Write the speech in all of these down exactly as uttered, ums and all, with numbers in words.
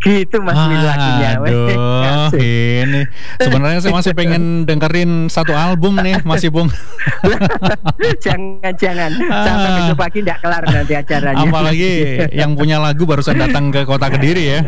Gitu Mas Willy lagunya. Aduh, ini sebenarnya saya masih pengen dengerin satu album nih Mas Ipung. Jangan-jangan sampai besok pagi tidak kelar nanti acaranya. Apalagi yang punya lagu barusan datang ke kota Kediri ya.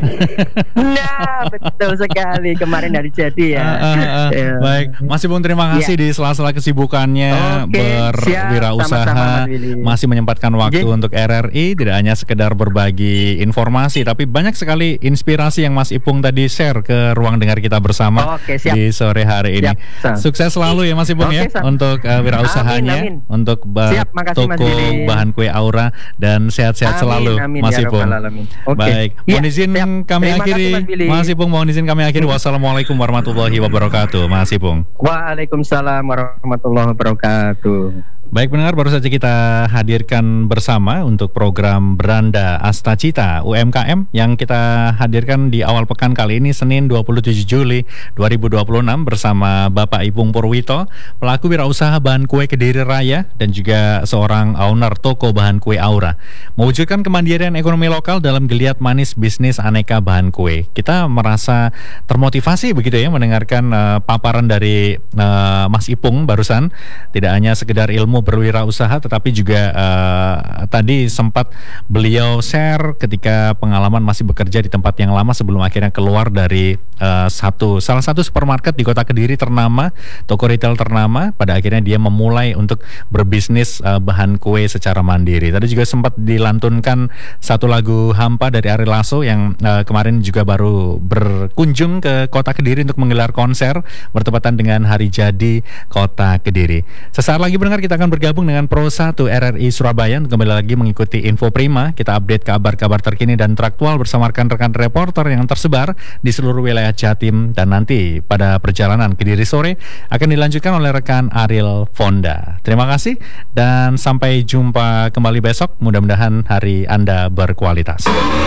Nah, betul sekali, kemarin hari jadi ya. Uh, uh, uh. Yeah. Baik, Mas Ipung terima kasih yeah. di sela-sela kesibukannya okay, berwirausaha masih menyempatkan waktu yeah. untuk R R I, tidak hanya sekedar berbagi informasi tapi banyak sekali inspirasi yang Mas Ipung tadi share ke ruang dengar kita bersama okay, di sore hari ini. Siap, sukses selalu ya Mas Ipung okay, ya sam. untuk uh, wirausahanya, amin, amin. untuk uh, siap, toko bahan kue Aura dan sehat-sehat selalu amin, Mas ya Ipung. Okay. Baik, ya, mohon izin siap. kami Terima akhiri kasih, Mas Ipung, mohon izin kami akhiri. Wassalamualaikum warahmatullahi wabarakatuh, Mas Ipung. Waalaikumsalam warahmatullahi wabarakatuh. Baik pendengar, baru saja kita hadirkan bersama untuk program Beranda Astacita U M K M yang kita hadirkan di awal pekan kali ini Senin dua puluh tujuh Juli dua ribu dua puluh enam bersama Bapak Ipung Purwito, pelaku wirausaha bahan kue Kediri Raya dan juga seorang owner toko bahan kue Aura. Mewujudkan kemandirian ekonomi lokal dalam geliat manis bisnis aneka bahan kue. Kita merasa termotivasi begitu ya mendengarkan uh, paparan dari uh, Mas Ipung barusan. Tidak hanya sekedar ilmu berwirausaha tetapi juga uh, tadi sempat beliau share ketika pengalaman masih bekerja di tempat yang lama sebelum akhirnya keluar dari uh, satu salah satu supermarket di kota Kediri ternama, toko retail ternama. Pada akhirnya dia memulai untuk berbisnis uh, bahan kue secara mandiri. Tadi juga sempat dilantunkan satu lagu Hampa dari Ari Lasso yang uh, kemarin juga baru berkunjung ke kota Kediri untuk menggelar konser bertepatan dengan hari jadi kota Kediri. Sesaat lagi pendengar kita akan bergabung dengan Pro satu R R I Surabaya untuk kembali lagi mengikuti Info Prima. Kita update kabar-kabar terkini dan teraktual bersama rekan-rekan reporter yang tersebar di seluruh wilayah Jatim. Dan nanti pada perjalanan Kediri sore akan dilanjutkan oleh rekan Ariel Fonda. Terima kasih dan sampai jumpa kembali besok. Mudah-mudahan hari Anda berkualitas.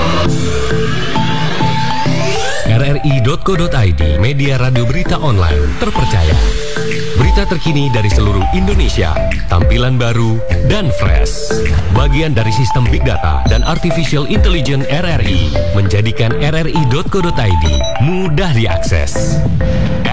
R R I titik co titik i d, media radio berita online terpercaya. Berita terkini dari seluruh Indonesia, tampilan baru dan fresh. Bagian dari sistem Big Data dan Artificial Intelligence R R I menjadikan R R I titik co titik i d mudah diakses.